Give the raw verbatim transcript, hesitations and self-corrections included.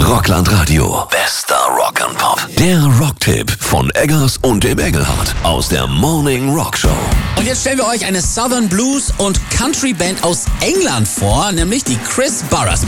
Rockland Radio. Bester Rock and Pop. Der Rocktipp von Eggers und dem Engelhardt aus der Morning Rock Show. Und jetzt stellen wir euch eine Southern Blues und Country Band aus England vor, nämlich die Chris Burrers Band.